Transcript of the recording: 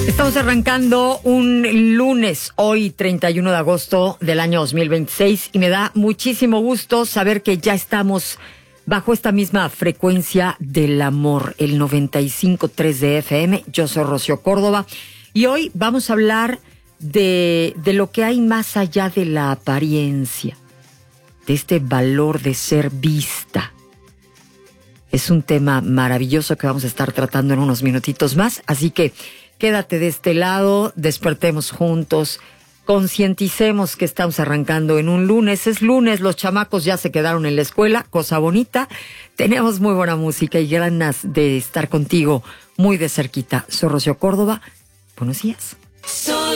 Estamos arrancando un lunes, hoy 31 de agosto del año 2026, y me da muchísimo gusto saber que ya estamos bajo esta misma frecuencia del amor, el 95.3 de FM. Yo soy Rocío Córdoba y hoy vamos a hablar de lo que hay más allá de la apariencia, de este valor de ser vista. Es un tema maravilloso que vamos a estar tratando en unos minutitos más, así que quédate de este lado, despertemos juntos, concienticemos que estamos arrancando en un lunes. Es lunes, los chamacos ya se quedaron en la escuela, cosa bonita. Tenemos muy buena música y ganas de estar contigo muy de cerquita. Soy Rocío Córdoba. Buenos días.